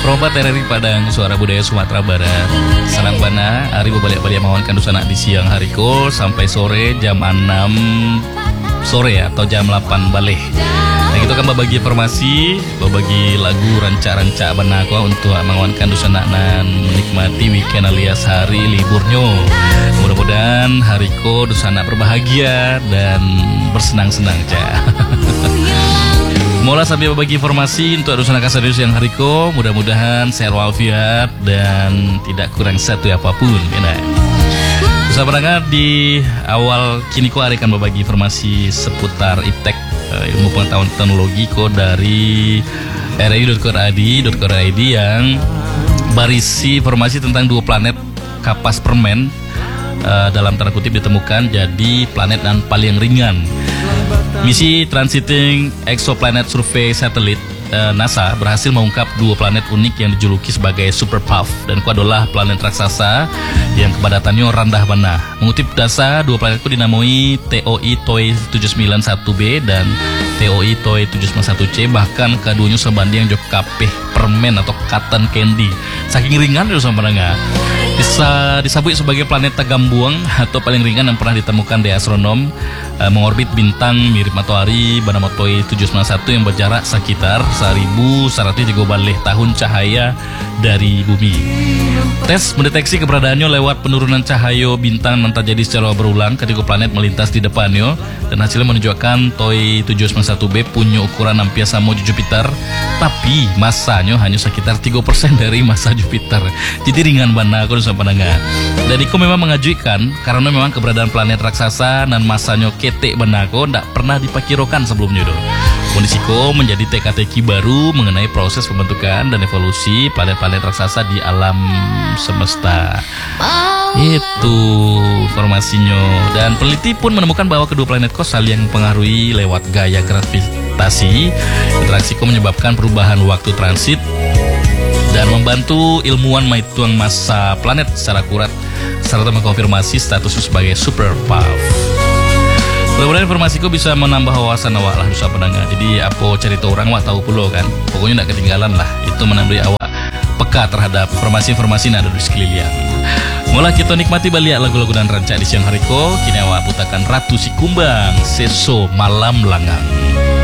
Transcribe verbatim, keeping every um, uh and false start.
Perompat R R I Padang, Suara Budaya Sumatera Barat. Sanang bana, hari balik-balik mawan kandusanak di siang hari ko sampai sore jam enam sore ya, atau jam delapan balik. Nah, kita akan berbagi informasi, berbagi lagu rancak-rancak bana ko untuk mawan kandusanak nan menikmati weekend alias hari liburnya. Mudah-mudahan hari ko dusanak berbahagia dan bersenang-senang cah. Mulai sambil berbagi informasi untuk dusanak Kasarius yang hari ko, mudah-mudahan sehat walafiat dan tidak kurang satu apapun. Ya, bisa pendengar di awal kini ko akan berbagi informasi seputar iptek ilmu pengetahuan teknologi ko dari r i dot co dot i d yang berisi informasi tentang dua planet kapas permen uh, dalam tanda kutip ditemukan jadi planet dan paling ringan. Misi Transiting Exoplanet Survey Satellite uh, NASA berhasil mengungkap dua planet unik yang dijuluki sebagai Super Puff, dan itu adalah planet raksasa yang kepadatannya rendah bana. Mengutip data, dua planet itu dinamai T O I Toy tujuh sembilan satu B dan T O I Toy tujuh sembilan satu C, bahkan keduanya sebanding jok kapeh permen atau cotton candy. Saking ringan itu sama pendengar. Bisa disebut sebagai planet Tagambuang atau paling ringan yang pernah ditemukan di astronom, e, mengorbit bintang mirip matahari bernama Toy tujuh sembilan satu yang berjarak sekitar seribu seratus tiga belas tahun cahaya dari bumi. Tes mendeteksi keberadaannya lewat penurunan cahaya bintang yang terjadi secara berulang ketika planet melintas di depannya, dan hasilnya menunjukkan Toy tujuh sembilan satu B punya ukuran hampir sama Jupiter, tapi masanya hanya sekitar tiga persen dari massa Jupiter. Jadi ringan bana aku sama pendengar. Dan itu memang mengejutkan karena memang keberadaan planet raksasa dan masanya ketek bana aku tidak pernah diperkirakan sebelumnya doh. Kondisi ko menjadi teka-teki baru mengenai proses pembentukan dan evolusi planet-planet raksasa di alam semesta. Itu informasinya. Dan peneliti pun menemukan bahwa kedua planet ko saling mempengaruhi lewat gaya gravitasi. Interaksi ko menyebabkan perubahan waktu transit dan membantu ilmuwan menghitung massa planet secara akurat serta mengkonfirmasi statusnya sebagai super puff. Mudah-mudahan informasiku bisa menambah wawasan awak lah dosa pendengar. Jadi apa cerita orang awak tahu pula kan. Pokoknya tidak ketinggalan lah. Itu menambah awak peka terhadap informasi-informasi yang ada di sekeliling. Mulai kita nikmati balik lagu-lagu dan rancak di siang hari ko. Kini awak putakan Ratu Si Kumbang, Seso Malam Langang.